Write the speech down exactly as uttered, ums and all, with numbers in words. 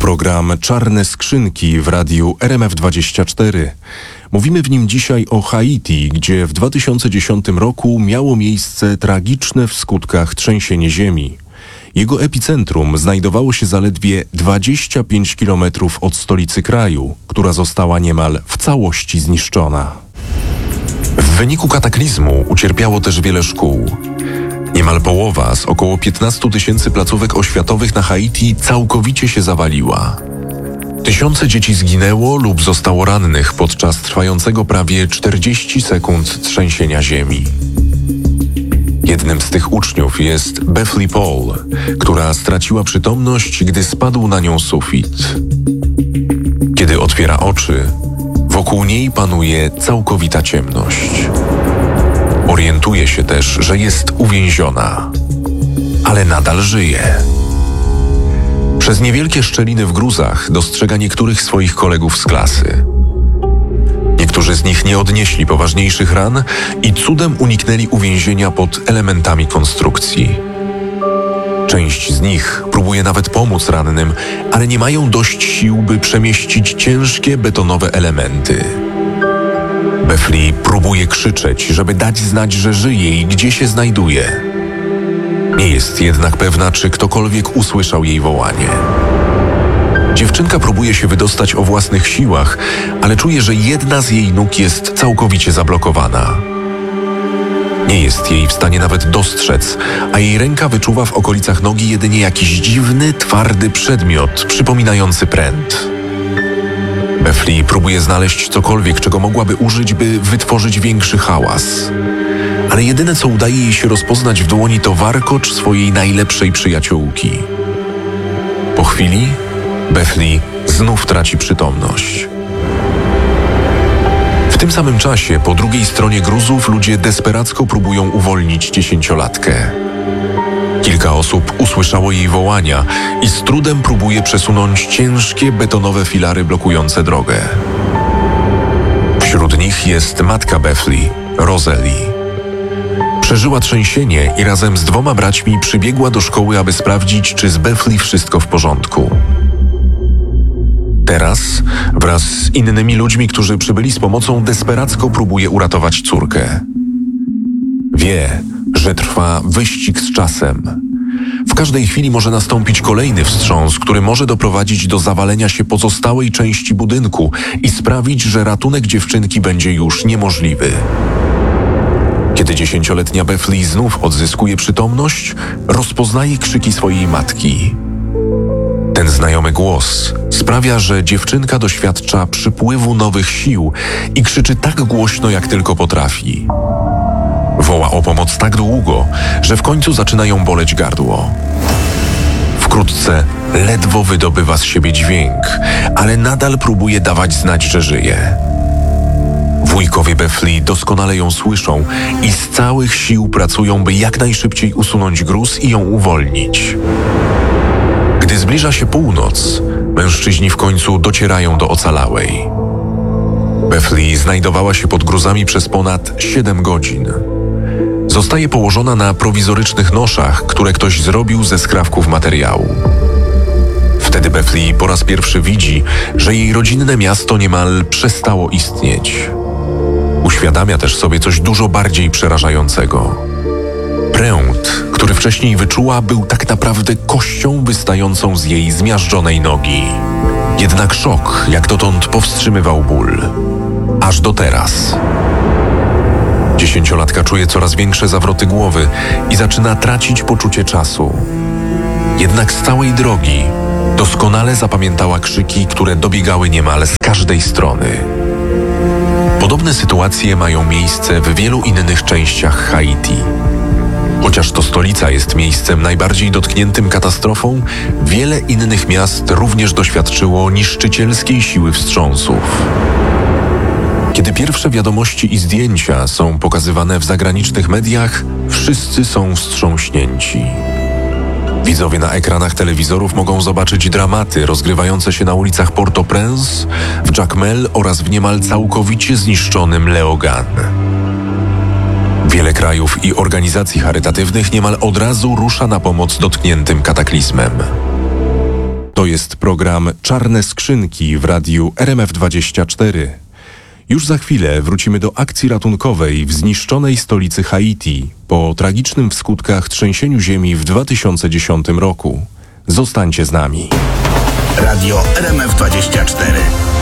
program Czarne Skrzynki w radiu R M F dwadzieścia cztery. Mówimy w nim dzisiaj o Haiti, gdzie w dwa tysiące dziesiątym roku miało miejsce tragiczne w skutkach trzęsienie ziemi. Jego epicentrum znajdowało się zaledwie dwadzieścia pięć kilometrów od stolicy kraju, która została niemal w całości zniszczona. W wyniku kataklizmu ucierpiało też wiele szkół. Niemal połowa z około piętnastu tysięcy placówek oświatowych na Haiti całkowicie się zawaliła. Tysiące dzieci zginęło lub zostało rannych podczas trwającego prawie czterdzieści sekund trzęsienia ziemi. Jednym z tych uczniów jest Bethly Paul, która straciła przytomność, gdy spadł na nią sufit. Kiedy otwiera oczy, wokół niej panuje całkowita ciemność. Orientuje się też, że jest uwięziona, ale nadal żyje. Przez niewielkie szczeliny w gruzach dostrzega niektórych swoich kolegów z klasy. Niektórzy z nich nie odnieśli poważniejszych ran i cudem uniknęli uwięzienia pod elementami konstrukcji. Część z nich próbuje nawet pomóc rannym, ale nie mają dość sił, by przemieścić ciężkie betonowe elementy. Bethly próbuje krzyczeć, żeby dać znać, że żyje i gdzie się znajduje. Nie jest jednak pewna, czy ktokolwiek usłyszał jej wołanie. Dziewczynka próbuje się wydostać o własnych siłach, ale czuje, że jedna z jej nóg jest całkowicie zablokowana. Nie jest jej w stanie nawet dostrzec, a jej ręka wyczuwa w okolicach nogi jedynie jakiś dziwny, twardy przedmiot przypominający pręt. Bethly próbuje znaleźć cokolwiek, czego mogłaby użyć, by wytworzyć większy hałas. Ale jedyne, co udaje jej się rozpoznać w dłoni, to warkocz swojej najlepszej przyjaciółki. Po chwili Bethly znów traci przytomność. W tym samym czasie po drugiej stronie gruzów ludzie desperacko próbują uwolnić dziesięciolatkę. Kilka osób usłyszało jej wołania i z trudem próbuje przesunąć ciężkie betonowe filary blokujące drogę. Wśród nich jest matka Bethly, Rosalie. Przeżyła trzęsienie i razem z dwoma braćmi przybiegła do szkoły, aby sprawdzić, czy z Bethly wszystko w porządku. Teraz, wraz z innymi ludźmi, którzy przybyli z pomocą, desperacko próbuje uratować córkę. Wie, że trwa wyścig z czasem. W każdej chwili może nastąpić kolejny wstrząs, który może doprowadzić do zawalenia się pozostałej części budynku i sprawić, że ratunek dziewczynki będzie już niemożliwy. Kiedy dziesięcioletnia Bethly znów odzyskuje przytomność, rozpoznaje krzyki swojej matki. Ten znajomy głos sprawia, że dziewczynka doświadcza przypływu nowych sił i krzyczy tak głośno, jak tylko potrafi. Woła o pomoc tak długo, że w końcu zaczyna ją boleć gardło. Wkrótce ledwo wydobywa z siebie dźwięk, ale nadal próbuje dawać znać, że żyje. Wujkowie Bethly doskonale ją słyszą i z całych sił pracują, by jak najszybciej usunąć gruz i ją uwolnić. Gdy zbliża się północ, mężczyźni w końcu docierają do ocalałej. Bethly znajdowała się pod gruzami przez ponad siedem godzin. Zostaje położona na prowizorycznych noszach, które ktoś zrobił ze skrawków materiału. Wtedy Bethly po raz pierwszy widzi, że jej rodzinne miasto niemal przestało istnieć. Uświadamia też sobie coś dużo bardziej przerażającego. Pręt, który wcześniej wyczuła, był tak naprawdę kością wystającą z jej zmiażdżonej nogi. Jednak szok jak dotąd powstrzymywał ból. Aż do teraz. Dziesięciolatka czuje coraz większe zawroty głowy i zaczyna tracić poczucie czasu. Jednak z całej drogi doskonale zapamiętała krzyki, które dobiegały niemal z każdej strony. Podobne sytuacje mają miejsce w wielu innych częściach Haiti. Chociaż to stolica jest miejscem najbardziej dotkniętym katastrofą, wiele innych miast również doświadczyło niszczycielskiej siły wstrząsów. Kiedy pierwsze wiadomości i zdjęcia są pokazywane w zagranicznych mediach, wszyscy są wstrząśnięci. Widzowie na ekranach telewizorów mogą zobaczyć dramaty rozgrywające się na ulicach Port-au-Prince, w Jacmel oraz w niemal całkowicie zniszczonym Léogâne. Wiele krajów i organizacji charytatywnych niemal od razu rusza na pomoc dotkniętym kataklizmem. To To jest program Czarne Skrzynki w radiu R M F dwadzieścia cztery. Już za chwilę wrócimy do akcji ratunkowej w zniszczonej stolicy Haiti po tragicznym w skutkach trzęsieniu ziemi w dwa tysiące dziesiątym roku. Zostańcie z nami. Radio R M F dwadzieścia cztery.